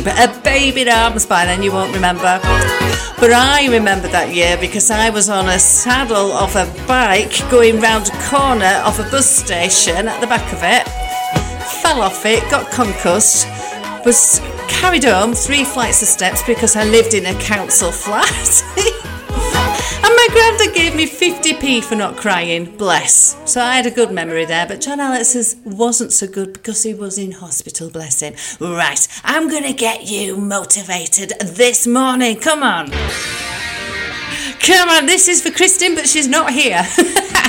But a baby in arms by then, you won't remember. But I remember that year because I was on a saddle of a bike going round a corner of a bus station at the back of it, fell off it, got concussed, was carried home 3 flights of steps because I lived in a council flat. And my granddad gave me 50p for not crying, bless. So I had a good memory there, but John Alex's wasn't so good because he was in hospital, bless him. Right, I'm going to get you motivated this morning, come on. Come on, this is for Kristin, but she's not here.